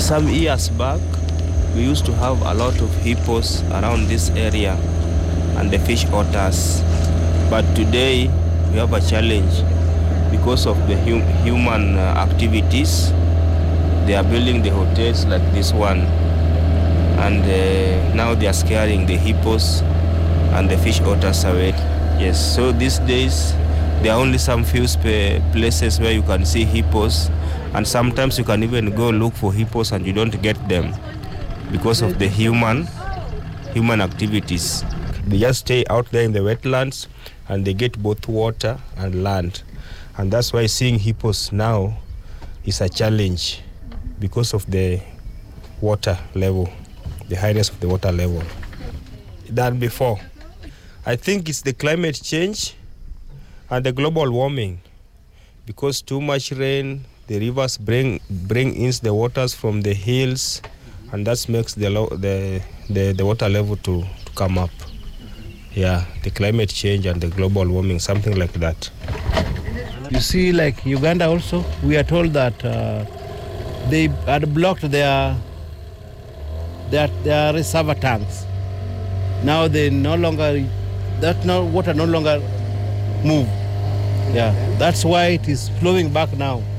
Some years back, we used to have a lot of hippos around this area and the fish otters. But today, we have a challenge because of the human activities. They are building the hotels like this one. And now they are scaring the hippos and the fish otters away. Yes, so these days, there are only some few places where you can see hippos. And sometimes you can even go look for hippos and you don't get them because of the human activities. They just stay out there in the wetlands and they get both water and land. And that's why seeing hippos now is a challenge because of the water level, the highness of the water level than before. I think it's the climate change and the global warming, because too much rain, the rivers bring in the waters from the hills, and that makes the water level to come up. Yeah, the climate change and the global warming, something like that. You see, like Uganda also, we are told that they had blocked their reservoir tanks. Now they water no longer move. Yeah, that's why it is flowing back now.